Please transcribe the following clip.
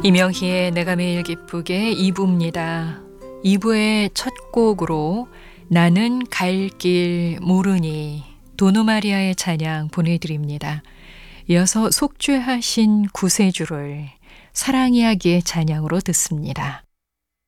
이명희의 내가 매일 기쁘게 2부입니다. 2부의 첫 곡으로 나는 갈 길 모르니 도노마리아의 찬양 보내드립니다. 이어서 속죄하신 구세주를 사랑 이야기의 찬양으로 듣습니다.